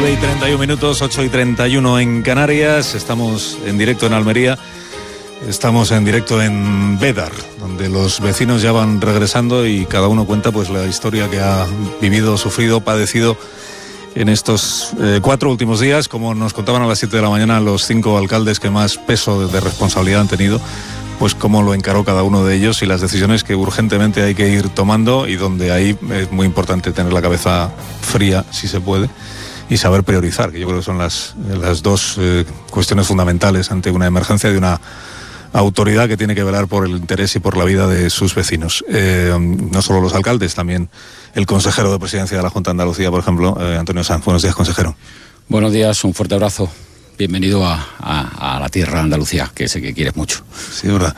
9:31, 8:31 en Canarias. Estamos en directo en Almería. Estamos en directo en Bédar, donde los vecinos ya van regresando y cada uno cuenta pues la historia que ha vivido, sufrido, padecido en estos 4 últimos días. Como nos contaban a las 7 de la mañana los 5 alcaldes que más peso de responsabilidad han tenido, pues cómo lo encaró cada uno de ellos y las decisiones que urgentemente hay que ir tomando, y donde ahí es muy importante tener la cabeza fría, si se puede, y saber priorizar, que yo creo que son las dos cuestiones fundamentales ante una emergencia de una autoridad que tiene que velar por el interés y por la vida de sus vecinos. No solo los alcaldes, también el consejero de Presidencia de la Junta de Andalucía, por ejemplo, Antonio Sanz. Buenos días, consejero. Buenos días, un fuerte abrazo. Bienvenido a la tierra de Andalucía, que sé que quieres mucho. Sí, verdad.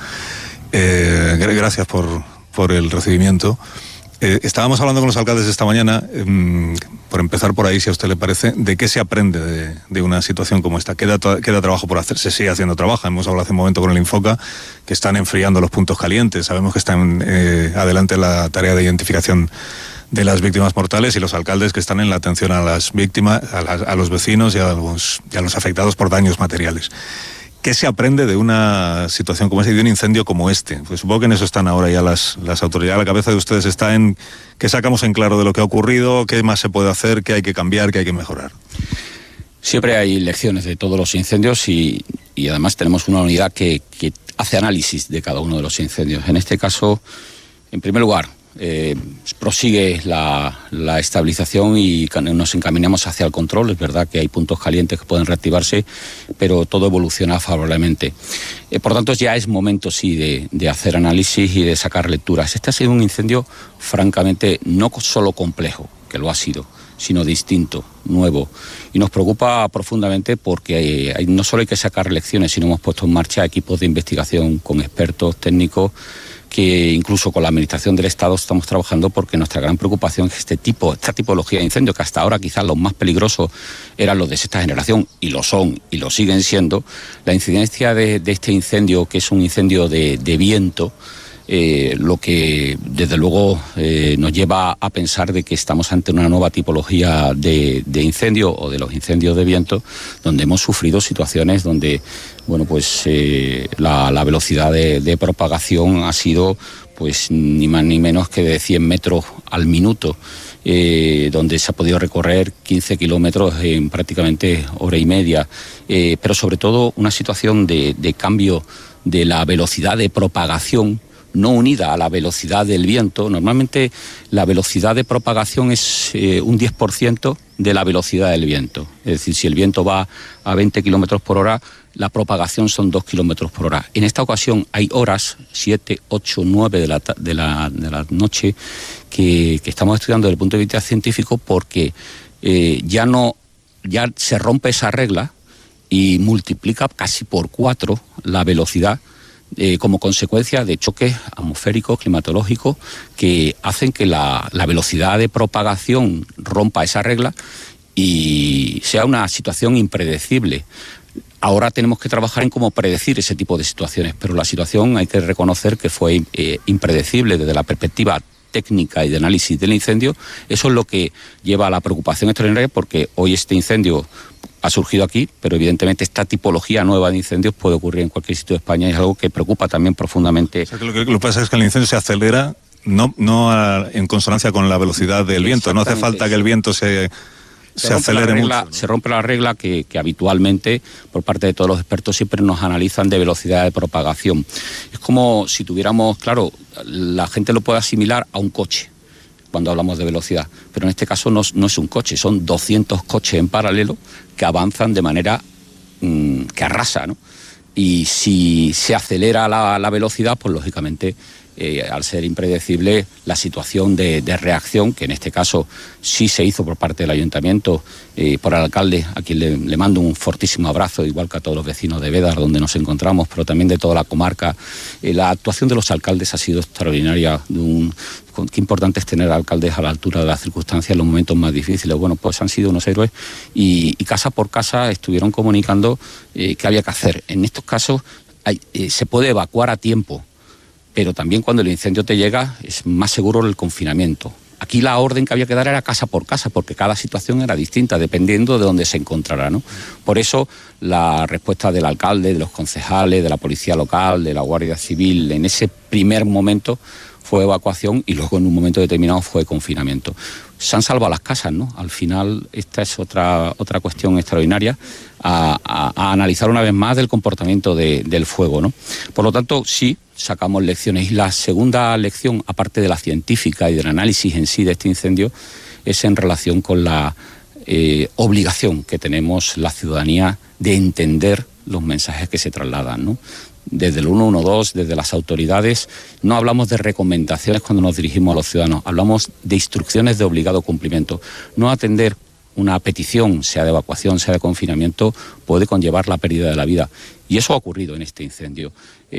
Gracias por el recibimiento. Estábamos hablando con los alcaldes esta mañana, por empezar por ahí, si a usted le parece, de qué se aprende de una situación como esta. Queda trabajo por hacer, se sigue haciendo trabajo. Hemos hablado hace un momento con el Infoca, que están enfriando los puntos calientes. Sabemos que están adelante la tarea de identificación de las víctimas mortales, y los alcaldes que están en la atención a las víctimas, a los vecinos y a los afectados por daños materiales. ¿Qué se aprende de una situación como esta y de un incendio como este? Pues supongo que en eso están ahora ya las autoridades. La cabeza de ustedes está en qué sacamos en claro de lo que ha ocurrido, qué más se puede hacer, qué hay que cambiar, qué hay que mejorar. Siempre hay lecciones de todos los incendios y además tenemos una unidad que hace análisis de cada uno de los incendios. En este caso, en primer lugar, prosigue la estabilización y nos encaminamos hacia el control. Es verdad que hay puntos calientes que pueden reactivarse, pero todo evoluciona favorablemente. Por tanto, ya es momento, sí, de hacer análisis y de sacar lecturas. Este ha sido un incendio, francamente, no solo complejo, que lo ha sido, sino distinto, nuevo. Y nos preocupa profundamente porque no solo hay que sacar lecciones, sino hemos puesto en marcha equipos de investigación con expertos técnicos, que incluso con la Administración del Estado estamos trabajando, porque nuestra gran preocupación es esta tipología de incendios, que hasta ahora quizás los más peligrosos eran los de sexta generación, y lo son, y lo siguen siendo. La incidencia de este incendio, que es un incendio de viento, lo que desde luego nos lleva a pensar de que estamos ante una nueva tipología de incendio, o de los incendios de viento, donde hemos sufrido situaciones donde la velocidad de propagación ha sido pues ni más ni menos que de 100 metros al minuto, donde se ha podido recorrer 15 kilómetros en prácticamente hora y media, pero sobre todo una situación de cambio de la velocidad de propagación, no unida a la velocidad del viento. Normalmente la velocidad de propagación es un 10% de la velocidad del viento. Es decir, si el viento va a 20 kilómetros por hora, la propagación son 2 kilómetros por hora. En esta ocasión hay horas, 7, 8, 9 de la noche, que estamos estudiando desde el punto de vista científico, porque ya se rompe esa regla y multiplica casi por 4 la velocidad, como consecuencia de choques atmosféricos, climatológicos, que hacen que la velocidad de propagación rompa esa regla y sea una situación impredecible. Ahora tenemos que trabajar en cómo predecir ese tipo de situaciones, pero la situación hay que reconocer que fue impredecible desde la perspectiva técnica y de análisis del incendio. Eso es lo que lleva a la preocupación extraordinaria, porque hoy este incendio ha surgido aquí, pero evidentemente esta tipología nueva de incendios puede ocurrir en cualquier sitio de España, y es algo que preocupa también profundamente. O sea, que lo que pasa es que el incendio se acelera no en consonancia con la velocidad del viento. No hace falta que el viento se acelere mucho, ¿no? Se rompe la regla que habitualmente, por parte de todos los expertos, siempre nos analizan de velocidad de propagación. Es como si tuviéramos, claro, la gente lo puede asimilar a un coche cuando hablamos de velocidad, pero en este caso no es un coche, son 200 coches en paralelo que avanzan de manera que arrasa, ¿no? Y si se acelera la velocidad, pues lógicamente, al ser impredecible, la situación de reacción, que en este caso sí se hizo por parte del ayuntamiento, por el alcalde, a quien le mando un fortísimo abrazo, igual que a todos los vecinos de Bédar, donde nos encontramos, pero también de toda la comarca. La actuación de los alcaldes ha sido extraordinaria. Qué importante es tener alcaldes a la altura de las circunstancias en los momentos más difíciles. Bueno, pues han sido unos héroes, y casa por casa estuvieron comunicando qué había que hacer. En estos casos se puede evacuar a tiempo, pero también cuando el incendio te llega es más seguro el confinamiento. Aquí la orden que había que dar era casa por casa, porque cada situación era distinta, dependiendo de dónde se encontrara, ¿no? Por eso la respuesta del alcalde, de los concejales, de la policía local, de la Guardia Civil, en ese primer momento fue evacuación y luego en un momento determinado fue confinamiento. Se han salvado las casas, ¿no? Al final esta es otra cuestión extraordinaria a analizar una vez más del comportamiento del fuego, ¿no? Por lo tanto, sí, sacamos lecciones. Y la segunda lección, aparte de la científica y del análisis en sí de este incendio, es en relación con la obligación que tenemos la ciudadanía de entender los mensajes que se trasladan, ¿no? Desde el 112, desde las autoridades, no hablamos de recomendaciones cuando nos dirigimos a los ciudadanos, hablamos de instrucciones de obligado cumplimiento. No atender una petición, sea de evacuación, sea de confinamiento, puede conllevar la pérdida de la vida. Y eso ha ocurrido en este incendio.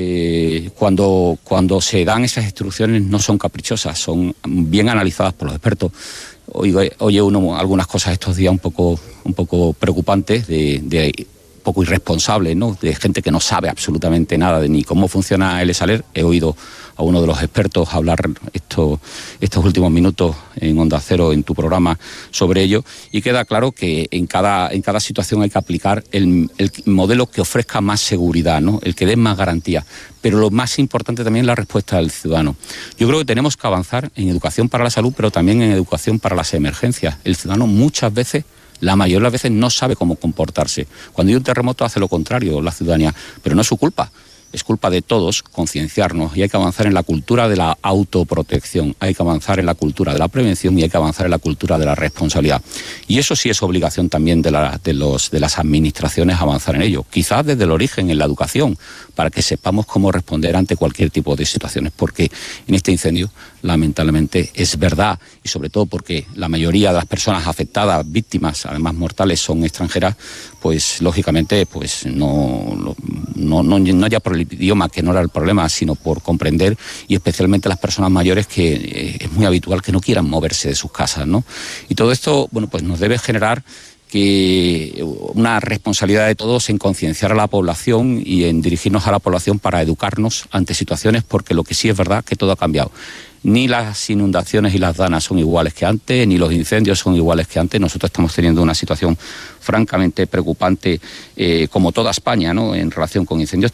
Cuando se dan esas instrucciones no son caprichosas, son bien analizadas por los expertos. Oye uno algunas cosas estos días un poco preocupantes de poco irresponsables, ¿no? De gente que no sabe absolutamente nada de ni cómo funciona el Saler. He oído a uno de los expertos hablar estos últimos minutos en Onda Cero, en tu programa, sobre ello, y queda claro que en cada situación hay que aplicar el modelo que ofrezca más seguridad, ¿no? El que dé más garantía. Pero lo más importante también es la respuesta del ciudadano. Yo creo que tenemos que avanzar en educación para la salud, pero también en educación para las emergencias. El ciudadano muchas veces, la mayoría de las veces, no sabe cómo comportarse. Cuando hay un terremoto hace lo contrario la ciudadanía, pero no es su culpa. Es culpa de todos concienciarnos y hay que avanzar en la cultura de la autoprotección, hay que avanzar en la cultura de la prevención y hay que avanzar en la cultura de la responsabilidad. Y eso sí es obligación también de las administraciones avanzar en ello, quizás desde el origen en la educación, para que sepamos cómo responder ante cualquier tipo de situaciones, porque en este incendio lamentablemente es verdad, y sobre todo porque la mayoría de las personas afectadas, víctimas, además mortales, son extranjeras, pues lógicamente pues no ya por el idioma, que no era el problema, sino por comprender, y especialmente las personas mayores, que es muy habitual que no quieran moverse de sus casas, ¿no? Y todo esto, bueno, pues nos debe generar que una responsabilidad de todos en concienciar a la población y en dirigirnos a la población para educarnos ante situaciones, porque lo que sí es verdad que todo ha cambiado. Ni las inundaciones y las danas son iguales que antes, ni los incendios son iguales que antes. Nosotros estamos teniendo una situación francamente preocupante, como toda España, ¿no? En relación con incendios,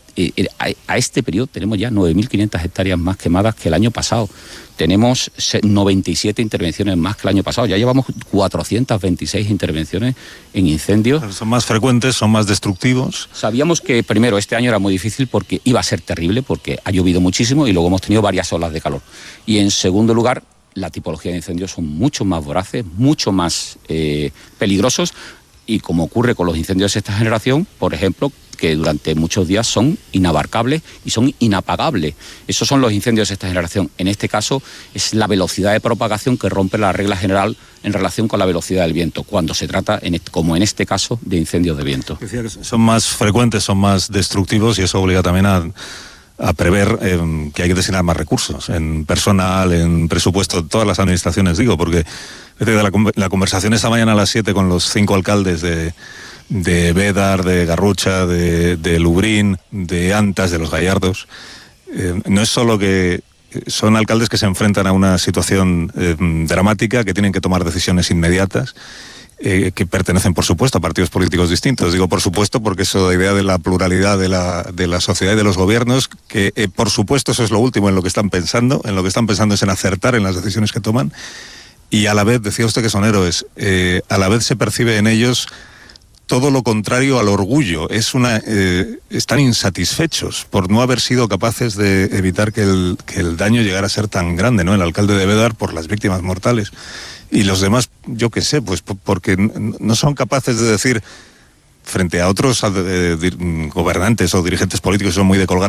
a este periodo tenemos ya 9.500 hectáreas más quemadas que el año pasado. Tenemos 97 intervenciones más que el año pasado. Ya llevamos 426 intervenciones en incendios. Son más frecuentes, son más destructivos. Sabíamos que primero este año era muy difícil porque iba a ser terrible, porque ha llovido muchísimo y luego hemos tenido varias olas de calor. Y en segundo lugar, la tipología de incendios son mucho más voraces, mucho más peligrosos, y como ocurre con los incendios de esta generación, por ejemplo, que durante muchos días son inabarcables y son inapagables. Esos son los incendios de esta generación. En este caso es la velocidad de propagación que rompe la regla general en relación con la velocidad del viento, cuando se trata, como en este caso, de incendios de viento. Decía que son más frecuentes, son más destructivos, y eso obliga también a prever que hay que destinar más recursos en personal, en presupuesto, todas las administraciones, digo, porque la conversación esta mañana a las 7 con los 5 alcaldes de Bédar, de Garrucha, de Lubrín, de Antas, de Los Gallardos, no es solo que son alcaldes que se enfrentan a una situación dramática, que tienen que tomar decisiones inmediatas, que pertenecen, por supuesto, a partidos políticos distintos. Digo por supuesto porque eso, la idea de la pluralidad de la sociedad y de los gobiernos, que por supuesto eso es lo último en lo que están pensando. En lo que están pensando es en acertar en las decisiones que toman, y a la vez, decía usted que son héroes, a la vez se percibe en ellos todo lo contrario al orgullo. Están insatisfechos por no haber sido capaces de evitar que el daño llegara a ser tan grande, ¿no? El alcalde de Bédar por las víctimas mortales, y los demás, yo qué sé, pues porque no son capaces de decir, frente a otros gobernantes o dirigentes políticos que son muy de colgar